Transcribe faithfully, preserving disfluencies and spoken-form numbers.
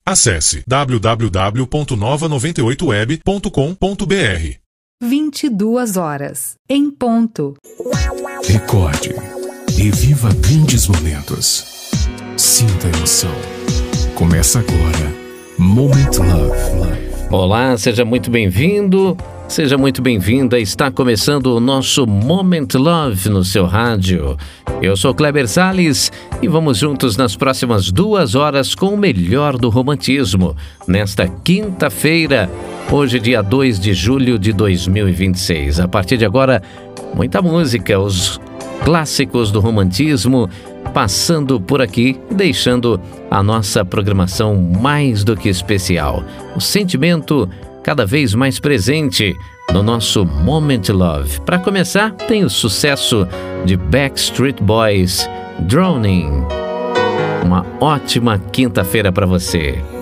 Acesse w w w ponto nova noventa e oito web ponto com ponto b r. vinte e duas horas, em ponto. Recorde e viva grandes momentos. Sinta a emoção. Começa agora, Moment Love. Olá, seja muito bem-vindo, seja muito bem-vinda. Está começando o nosso Moment Love no seu rádio. Eu sou Kleber Salles e vamos juntos nas próximas duas horas com o melhor do romantismo. Nesta quinta-feira, hoje dia dois de julho de dois mil e vinte e seis. A partir de agora, muita música, os clássicos do romantismo passando por aqui e deixando a nossa programação mais do que especial. O sentimento cada vez mais presente no nosso Moment Love. Para começar, tem o sucesso de Backstreet Boys, Drowning. Uma ótima quinta-feira para você.